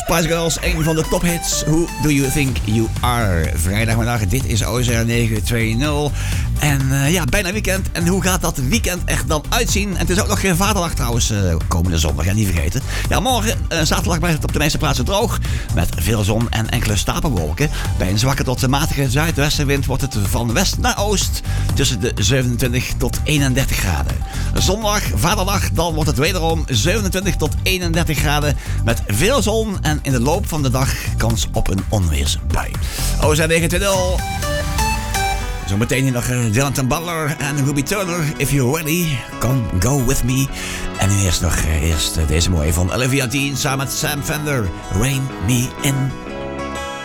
Spice Girls, een van de tophits. Who do you think you are? Vrijdagmiddag, dit is OZR 920. En bijna weekend. En hoe gaat dat weekend echt dan uitzien? En het is ook nog geen vaderdag trouwens, komende zondag, ja, niet vergeten. Ja, morgen, zaterdag, blijft het op de meeste plaatsen droog. Met veel zon en enkele stapelwolken. Bij een zwakke tot matige zuidwestenwind wordt het van west naar oost tussen de 27 tot 31 graden. Zondag, vaderdag, dan wordt het wederom 27 tot 31 graden met veel zon en in de loop van de dag kans op een onweersbui. OZR 920. Zometeen hier nog Dylan Butler en Ruby Turner. If you're ready, come go with me. En eerst deze mooie van Olivia Dean samen met Sam Fender. Rain Me In.